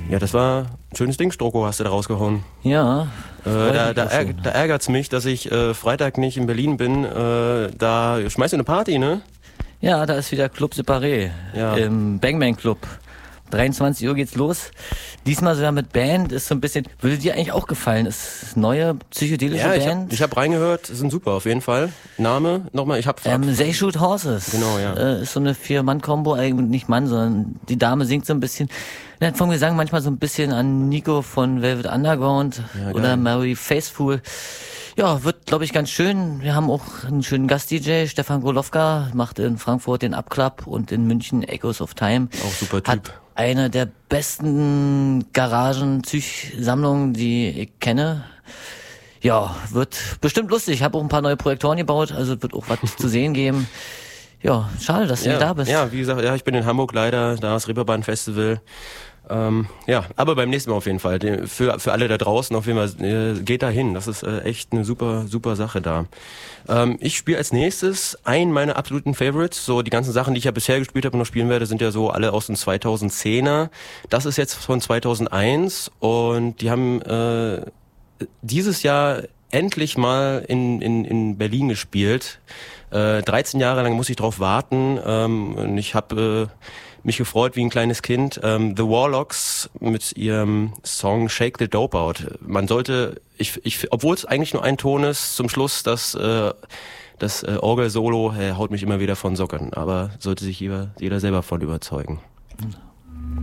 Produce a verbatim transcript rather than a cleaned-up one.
Ja, das war ein schönes Ding, Stroko, hast du da rausgehauen. Ja. Äh, da da, ärg- da ärgert's mich, dass ich äh, Freitag nicht in Berlin bin. Äh, da schmeißt du eine Party, ne? Ja, da ist wieder Club Separé Ja. im Bang Bang Club. dreiundzwanzig Uhr geht's los. Diesmal sogar mit Band, ist so ein bisschen, würde dir eigentlich auch gefallen, ist neue psychedelische Ja, ich Band. hab, ich hab reingehört, sind super auf jeden Fall. Name, nochmal, ich hab... Ähm, They Shoot Horses. Genau, ja. Äh, ist so eine Vier-Mann-Kombo, eigentlich nicht Mann, sondern die Dame singt so ein bisschen, ja, vom Gesang manchmal so ein bisschen an Nico von Velvet Underground Ja, oder geil. Mary Faithfull. Ja, wird, glaube ich, ganz schön. Wir haben auch einen schönen Gast-D J, Stefan Golowka, macht in Frankfurt den Up-Club und in München Echoes of Time. Auch super Typ. Hat eine der besten Garagen-Psych-Sammlungen, die ich kenne. Ja, wird bestimmt lustig. Ich habe auch ein paar neue Projektoren gebaut, also wird auch was zu sehen geben. Ja, schade, dass du ja, nicht da bist. Ja, wie gesagt, ja, ich bin in Hamburg leider, da ist Reeperbahn Festival. Ähm, ja, aber beim nächsten Mal auf jeden Fall. Den- Für, für alle da draußen auf jeden Fall, äh, geht da hin. Das ist äh, echt eine super, super Sache da. Ähm, ich spiele als nächstes einen meiner absoluten Favorites. So die ganzen Sachen, die ich ja bisher gespielt habe und noch spielen werde, sind ja so alle aus den zweitausendzehner. Das ist jetzt von zweitausendeins und die haben äh, dieses Jahr endlich mal in, in, in Berlin gespielt. Äh, dreizehn Jahre lang muss ich drauf warten. Ähm, und ich habe äh, mich gefreut wie ein kleines Kind. Ähm, The Warlocks mit ihrem Song Shake the Dope Out. Man sollte, ich, ich, obwohl es eigentlich nur ein Ton ist, zum Schluss das, äh, das äh, Orgel-Solo äh, haut mich immer wieder von Socken. Aber sollte sich jeder, jeder selber von überzeugen.